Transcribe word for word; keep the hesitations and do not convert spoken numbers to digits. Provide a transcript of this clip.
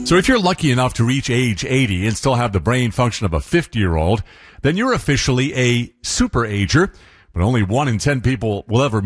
So if you're lucky enough to reach age eighty and still have the brain function of a fifty-year-old, then you're officially a super ager, but only one in ten people will ever